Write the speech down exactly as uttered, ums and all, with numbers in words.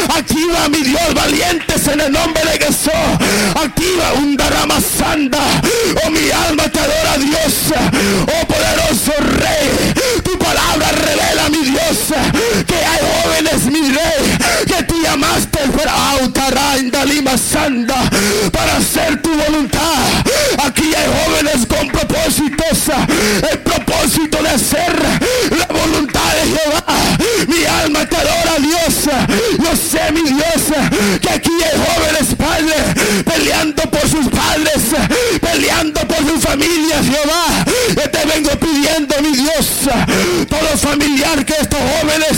Activa, mi Dios, valientes en el nombre de Jesús. Activa un daramasanda. Oh, mi alma te adora, Dios. Oh, poderoso Rey, tu palabra revela, mi Dios, que hay jóvenes, mi Rey, que tú llamaste para Autarainda Lima Sanda, para hacer tu voluntad. Aquí hay jóvenes con propósitos, el propósito de hacer la voluntad de Jehová. Mi alma te adora, Dios. Yo sé, mi Dios, que aquí hay jóvenes, Padre, peleando por sus padres, peleando por su familia, Jehová. Yo te vengo pidiendo, mi Dios, todo familiar, que estos jóvenes